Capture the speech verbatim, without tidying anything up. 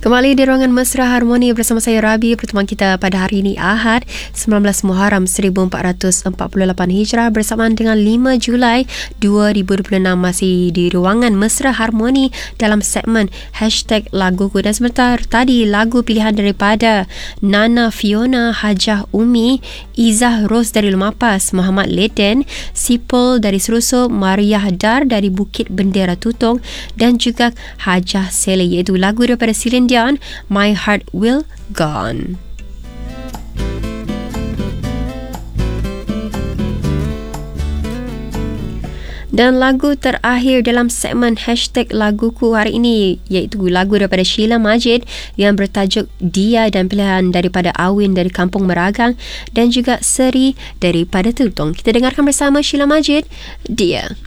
Kembali di Ruangan Mesra Harmoni bersama saya Rabi. Pertemuan kita pada hari ini Ahad sembilan belas Muharram seribu empat ratus empat puluh lapan Hijrah bersamaan dengan lima Julai dua ribu dua puluh enam, masih di Ruangan Mesra Harmoni dalam segmen Hashtag Laguku. Dan sebentar tadi lagu pilihan daripada Nana Fiona, Hajah Umi, Izzah Ros dari Lumapas, Muhammad Leden, Sipol dari Serusup, Maria Dar dari Bukit Bendera Tutong dan juga Hajah Sele, iaitu lagu daripada Celine Dion, My Heart Will Go On. Dan lagu terakhir dalam segmen Hashtag Laguku hari ini iaitu lagu daripada Sheila Majid yang bertajuk Dia, dan pilihan daripada Awin dari Kampung Meragang dan juga Seri daripada Tutong. Kita dengarkan bersama Sheila Majid, Dia.